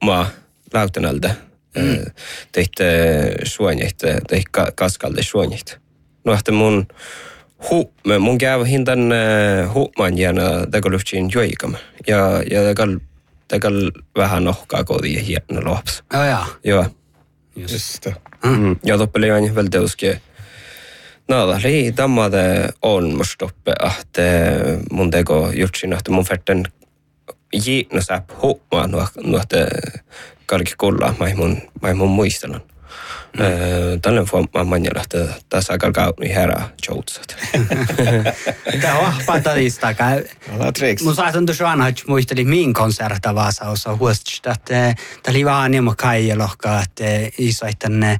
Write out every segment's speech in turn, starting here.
huumaa lautanalta. Tehtä suonjehta, tehtä kaskalta suonjehta. No, että mun käy hintan huumaan jääna takaluftiin juoikama. Ja takal vähän nohkaa kotiin ja hieno lops. Joo. Just. Ja toppeli on väl teuske. No, li tammade on mustoppe, että mun teko jutsin, että mun färten jiina säpp huumaan nuohte kalki kullaa, mai mun muistellan. Tällöin mä manjalla, että tässä aika kaupni herää joutsat. Tämä on vahpaa kai. Mun saatan tuossa aina, että muisteli min konserta vaasa osa huostista, että tämä oli vaan niemo kaijalohkaa, että iso tänne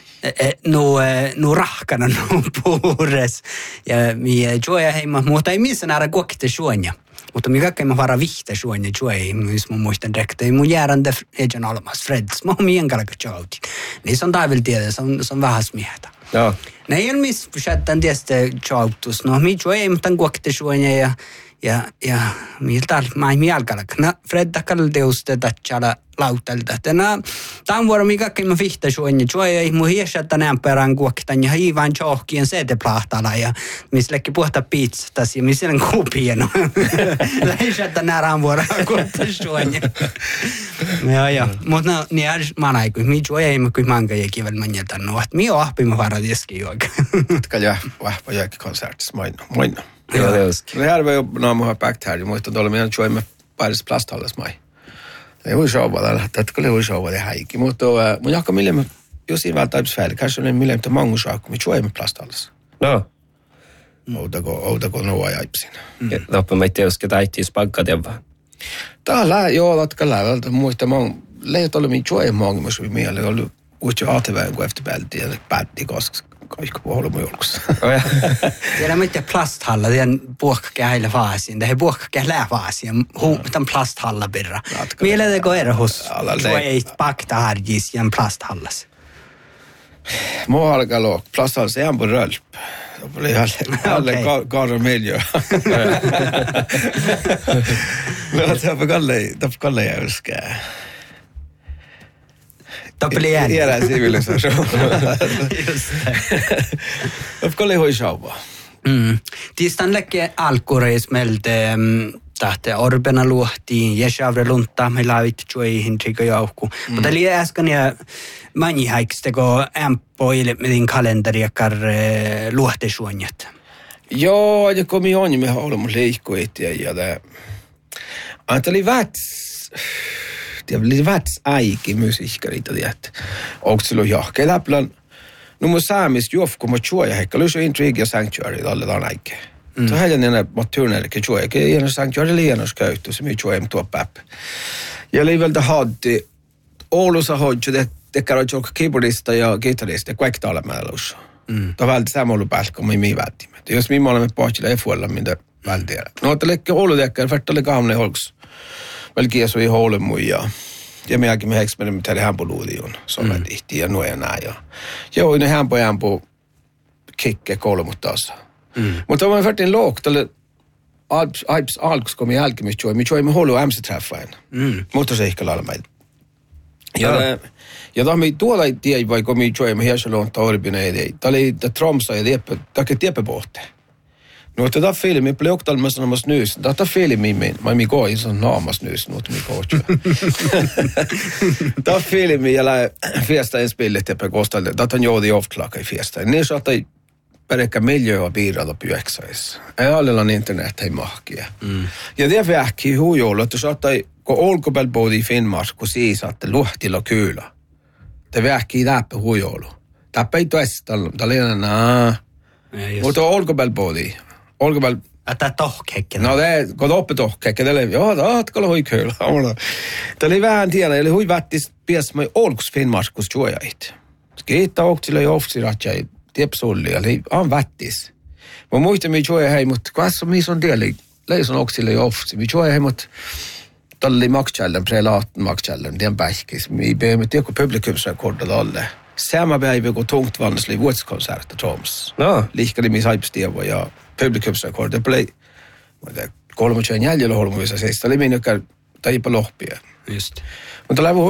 nu rahkana nu puures. Ja mi joja heima, mutta ei missä nähdä kuokkitte suonia. Mutta mi kaikkein mä vara vihtä suonia joja, missä mun muistan rekta. Mun jäädän ejan olemas Freds, mä oon mien kalka jouti. Niin se on taivil tiedä, se on vähäs miehetä. Joo. Ne ei ole missä sättän tietysti joutus. No mi joja ei mutta kuokkitte suonia ja miltä mä ei alkalak. No Fred takalla teuste tatsala lautalta. Tämän vuoro mi kaikkein mä vihtä suonia. Joja ei mun hiessättä näin perään kuokkitan ja hiivaan johkien seteplahtala ja missä lekki puhta pizzas ja missä on kupien. Läisättä närään vuoro kuokkitan suonia. Joo. Mutta no, niin mä näin, kun mi joja ei mä kuin manga ja kivel manjetan. No, että mi on ahpi mä varat jeski juoka. Ska vahva jäki konsertis, moina. Joo, tietysti. Det här var ju naamuha päkt här, mutta tuolla minä joimme paris plasthallas mai. Ei voi showata, että kyllä voi showata häikki, mutta mun jakka millä jos ei välttämättä färdig, kanske on millä mutta mangu saakku, mutta joimme plasthallas. No. Outako noa jaipsin. Loppu mä tietysti taittiin spaggat ja vaan. Täällä joo, latka lävältä muista mang leet oli min joimme mangu så vi menar oli uutsi ATV gå efter bälti ja päätti koska kaikki puolella julkussa. Tiedä mitä plasthalla, tiedän puokkakäällä vaasiin, tai puokkakäällä vaasiin, tämän plasthalla birra. Mieletäänkö erhus, tuo ei pakta harjis ja plasthallas? Mua alkaa luokka, plasthallas ei ampu rölp. Se oli alle karamellio. No, tämä kalle jäyskää. Toppeli ääni. Tiedän sivilisation. Just det. Varför kan det själva? Tistan läkke alkoholismeltä tahte orbena luohtiin ja shavre lunta me laavit joihin triko joukku. Mutta eli äsken ja mani haiksteko ämpoille medin kalenderiakar luohtesuonjat. Joo, ja kom ihåg med håller leikkoit ja det. Antali vats. Det blir vats aiki musiikkarita tiedät. Onko silloin jahke läplän? No mun saamista juofku mä chuoja hekka. Lysy Intrigue ja Sanctuary alle tämän aikaan. Se on heidän enää maturnerikin chuoja. Ei Sanctuary liianos käyttöön. Se myy chuoja tuo päppä. Ja liiveltä haddi. Oulussa hodju tekkäroi joka keyboardista ja gitarista ja kaikki talemäälössä. Tämä on välttämättä samalla päällä, kun me välttämättä. Jos me olemme pohjilla efuella, mitä välttämättä. No, että leikki Oulu tekkär, för oli kaamne holks. Velkiä soi houlemu ja meidänkin me eksperimenteeri hämpoluudion. Somen ihti ja nuoja nää. Joo, ne hämpo kikke kolmut taas. Mutta on vertin lågt, eller Alps alkus kom i jälkimistä juoi. Me juoimme houlu ämseträffain. Motorseikkalalla meitä. Ja tämä tuolla ei tiedä, vaikka me juoimme hiesaloon tauribina ei. Tämä oli Tromsa ja Tieppe pohteen. No, tätä filmi, blev också allmänt som snus. Detta filmi men mi går i sån namas snus något mi går. Detta filmi eller festa en spelet på kostade. Detta gjorde jag ofta i festa. Ni så att det perkä miljö och bidrag på exercise. Ei alla internet ei mahkia. Ja det vähki hujolla att så att ko olkopel body Finnmark kun siis att luhtilla kyllä. Det vähki läppe hujolla. Tappai toista talena. Mutta olkopel body. Olkopel Että tohkekken. No det går upp tohkekken. Det ja, det skulle hui kul. Det oli vähän tiellä, eli hui vättis pies mai olkus Finnmarkus juojait. Skiitta oktilla ja ofsiratjai tiepsulli, eli on vättis. Mä muistan mi juoja hei, mutta kanssa mi on tieli. Leison oktilla ja ofsi. Mi juoja hei, mutta talli makskällen, prelaten makskällen, den päiskis. Mi behöver inte gå publikumsrekordade alle. Samma päivä kun tungt vannesli vuotskonserter Troms. No. Liikali mi saipstieva ja publikumsrekord. Det blev 3 jäljellä holmuvissa seistä. Oli minne taipa lohpia. Just. Mutta läpi